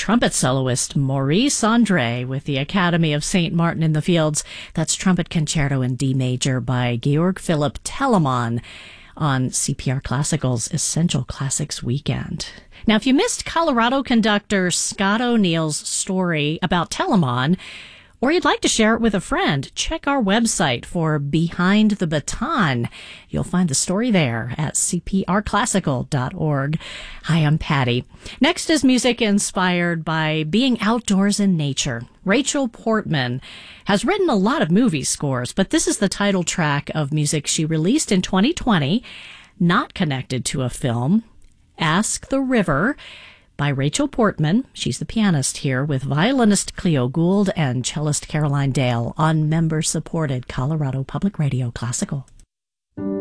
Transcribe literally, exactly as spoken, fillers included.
trumpet soloist Maurice Andre with the Academy of Saint Martin in the Fields. That's Trumpet Concerto in D major by Georg Philipp Telemann on C P R Classical's Essential Classics Weekend. Now, if you missed Colorado conductor Scott O'Neill's story about Telemann, or you'd like to share it with a friend, check our website for Behind the Baton. You'll find the story there at c p r classical dot org. Hi, I'm Patty. Next is music inspired by being outdoors in nature. Rachel Portman has written a lot of movie scores, but this is the title track of music she released in twenty twenty, not connected to a film, Ask the River, by Rachel Portman. She's the pianist here with violinist Cleo Gould and cellist Caroline Dale on member-supported Colorado Public Radio Classical.